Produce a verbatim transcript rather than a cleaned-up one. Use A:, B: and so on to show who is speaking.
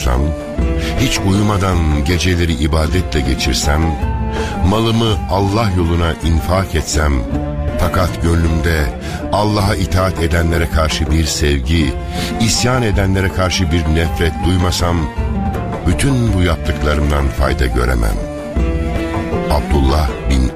A: olsam, hiç uyumadan geceleri ibadetle geçirsem, malımı Allah yoluna infak etsem, fakat gönlümde Allah'a itaat edenlere karşı bir sevgi, isyan edenlere karşı bir nefret duymasam, bütün bu yaptıklarımdan fayda göremem. Abdullah bin